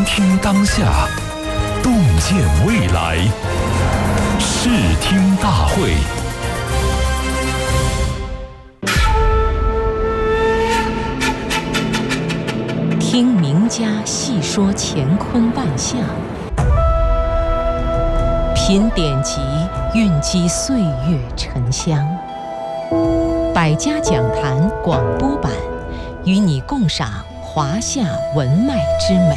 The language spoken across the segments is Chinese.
聆听当下，洞见未来。视听大会。 听名家细说乾坤万象，品典籍，蕴积岁月沉香。百家讲坛广播版，与你共赏华夏文脉之美。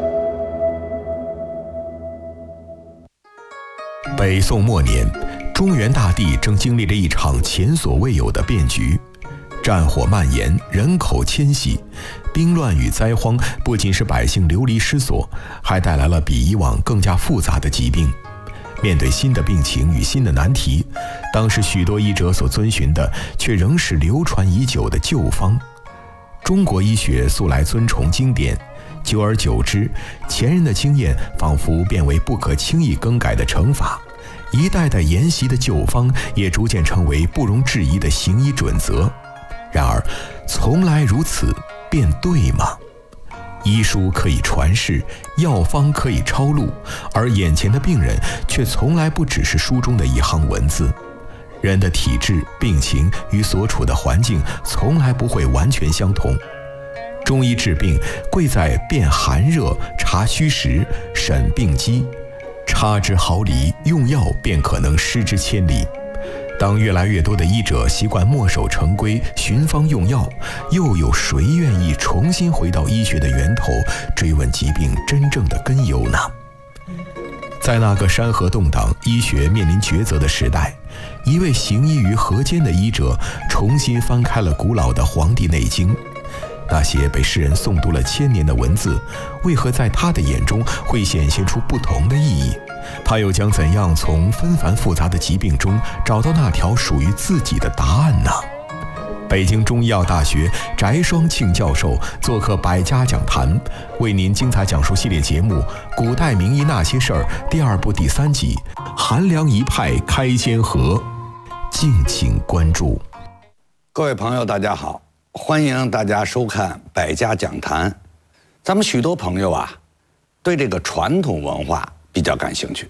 北宋末年，中原大地正经历着一场前所未有的变局。战火蔓延，人口迁徙，兵乱与灾荒不仅使百姓流离失所，还带来了比以往更加复杂的疾病。面对新的病情与新的难题，当时许多医者所遵循的却仍是流传已久的旧方。中国医学素来尊崇经典，久而久之，前人的经验仿佛变为不可轻易更改的成法，一代代沿袭的旧方也逐渐成为不容置疑的行医准则。然而，从来如此，便对吗？医书可以传世，药方可以抄录，而眼前的病人却从来不只是书中的一行文字。人的体质、病情与所处的环境从来不会完全相同。中医治病贵在辨寒热、察虚实、审病机，差之毫厘，用药便可能失之千里。当越来越多的医者习惯墨守成规、寻方用药，又有谁愿意重新回到医学的源头，追问疾病真正的根由呢？在那个山河动荡、医学面临抉择的时代，一位行医于河间的医者重新翻开了古老的《黄帝内经》。那些被世人诵读了千年的文字，为何在他的眼中会显现出不同的意义？他又将怎样从纷繁复杂的疾病中找到那条属于自己的答案呢？北京中医药大学翟双庆教授做客百家讲坛，为您精彩讲述系列节目《古代名医那些事儿》第2部第3集《韩梁一派开先河》，敬请关注。 各位朋友大家好，欢迎大家收看百家讲坛。咱们许多朋友啊，对这个传统文化比较感兴趣，